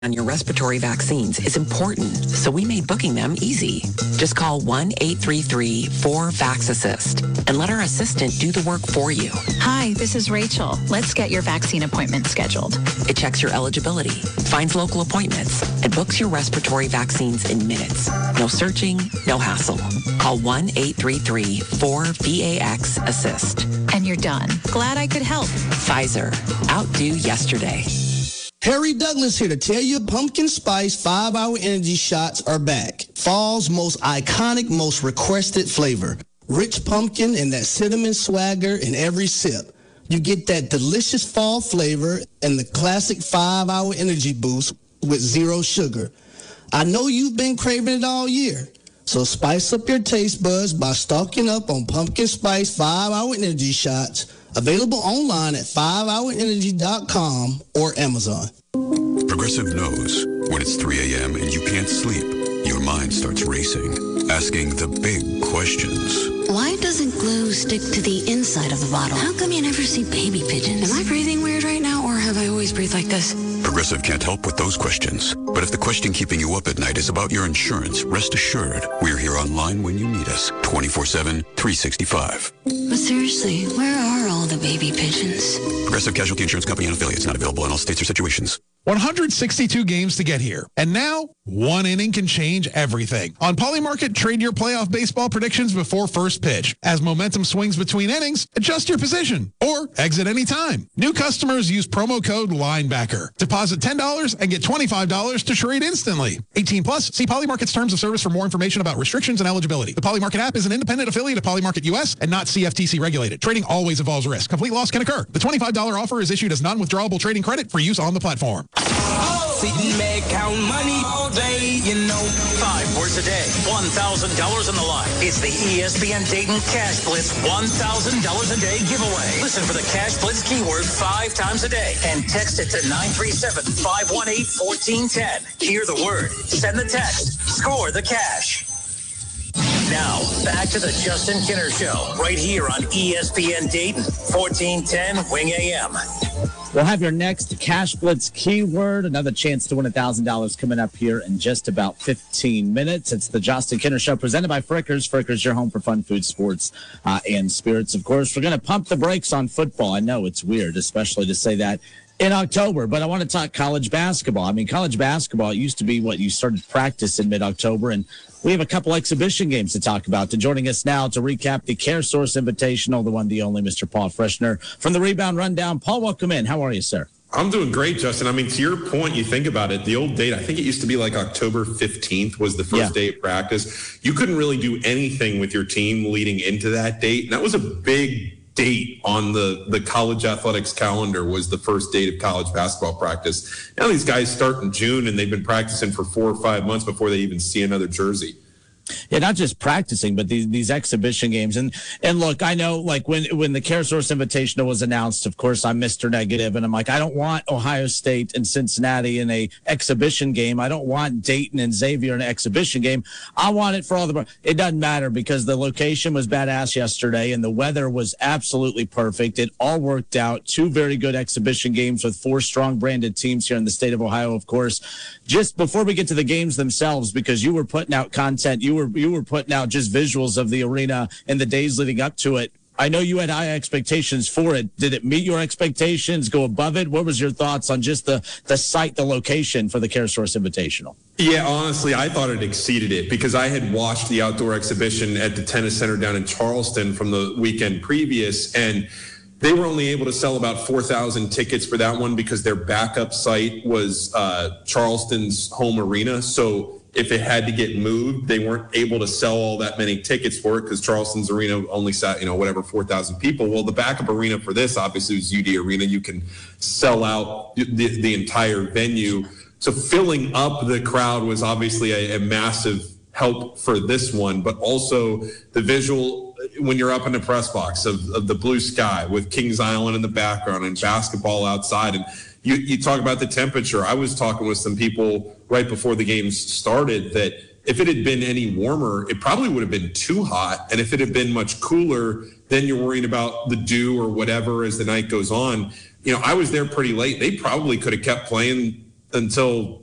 on your respiratory vaccines is important, so we made booking them easy. Just call 1-833-4VAX-ASSIST and let our assistant do the work for you. Hi, this is Rachel. Let's get your vaccine appointment scheduled. It checks your eligibility, finds local appointments, and books your respiratory vaccines in minutes. No searching, no hassle. Call 1-833-4VAX-ASSIST. And you're done. Glad I could help. Pfizer. Outdo yesterday. Harry Douglas here to tell you pumpkin spice 5-hour energy shots are back. Fall's most iconic, most requested flavor. Rich pumpkin and that cinnamon swagger in every sip. You get that delicious fall flavor and the classic 5-hour energy boost with zero sugar. I know you've been craving it all year. So spice up your taste buds by stocking up on pumpkin spice 5-hour energy shots. Available online at 5hourenergy.com or Amazon. Progressive knows when it's 3 a.m. and you can't sleep, your mind starts racing, asking the big questions. Why doesn't glue stick to the inside of the bottle? How come you never see baby pigeons? Am I breathing weird right now, or have I always breathed like this? Progressive can't help with those questions. But if the question keeping you up at night is about your insurance, rest assured, we're here online when you need us, 24/7, 365. But seriously, where are all the baby pigeons? Progressive Casualty Insurance Company and affiliates, not available in all states or situations. 162 games to get here. And now, one inning can change everything. On Polymarket, trade your playoff baseball predictions before first pitch. As momentum swings between innings, adjust your position or exit anytime. New customers use promo code LINEBACKER. Deposit $10 and get $25 to trade instantly. 18 plus, see Polymarket's terms of service for more information about restrictions and eligibility. The Polymarket app is an independent affiliate of Polymarket US and not CFTC regulated. Trading always involves risk. Complete loss can occur. The $25 offer is issued as non-withdrawable trading credit for use on the platform. Sitting there, count money all day, you know. 5 words a day, $1,000 on the line. It's the ESPN Dayton Cash Blitz $1,000 a day giveaway. Listen for the Cash Blitz keyword 5 times a day and text it to 937-518-1410. Hear the word, send the text, score the cash. Now, back to the Justin Kinner Show, right here on ESPN Dayton, 1410 Wing AM. We'll have your next Cash Blitz keyword. Another chance to win $1,000 coming up here in just about 15 minutes. It's the Justin Kinner Show presented by Frickers. Frickers, your home for fun, food, sports, and spirits. Of course, we're going to pump the brakes on football. I know it's weird, especially to say that in October, but I want to talk college basketball. I mean, college basketball, it used to be what you started practice in mid-October, and we have a couple exhibition games to talk about. And joining us now to recap the CareSource Invitational, the one, the only, Mr. Paul Freshner from the Rebound Rundown. Paul, welcome in. How are you, sir? I'm doing great, Justin. I mean, to your point, you think about it, the old date, I think it used to be like October 15th was the first day of practice. You couldn't really do anything with your team leading into that date. And that was a big date on the college athletics calendar, was the first date of college basketball practice. Now these guys start in June and they've been practicing for 4 or 5 months before they even see another jersey. Yeah, not just practicing, but these exhibition games. And look, I know, like, when the CareSource Invitational was announced, of course, I'm Mr. Negative, and I'm like, I don't want Ohio State and Cincinnati in a exhibition game. I don't want Dayton and Xavier in an exhibition game. I want it for all the – it doesn't matter because the location was badass yesterday and the weather was absolutely perfect. It all worked out. 2 very good exhibition games with 4 strong branded teams here in the state of Ohio, of course. Just before we get to the games themselves, because you were putting out content, you were putting out just visuals of the arena in the days leading up to it. I know you had high expectations for it. Did it meet your expectations, go above it? What was your thoughts on just the site, the location for the CareSource Invitational? Yeah, honestly, I thought it exceeded it because I had watched the outdoor exhibition at the Tennis Center down in Charleston from the weekend previous, and they were only able to sell about 4,000 tickets for that one because their backup site was Charleston's home arena. So if it had to get moved, they weren't able to sell all that many tickets for it because Charleston's arena only sat, 4,000 people. Well, the backup arena for this obviously was UD Arena. You can sell out the entire venue. So filling up the crowd was obviously a massive help for this one, but also the visual when you're up in the press box of the blue sky with Kings Island in the background and basketball outside. And you talk about the temperature. I was talking with some people right before the games started that if it had been any warmer, it probably would have been too hot. And if it had been much cooler, then you're worried about the dew or whatever as the night goes on. I was there pretty late. They probably could have kept playing until